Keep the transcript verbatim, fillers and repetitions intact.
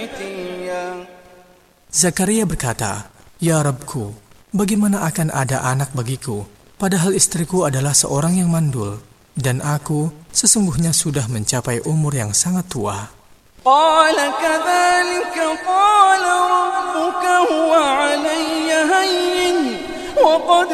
Zakaria berkata, "Ya Rabbku, bagaimana akan ada anak bagiku, padahal istriku adalah seorang yang mandul, dan aku sesungguhnya sudah mencapai umur yang sangat tua." قال كذلك قال ربك هو علي هين وقد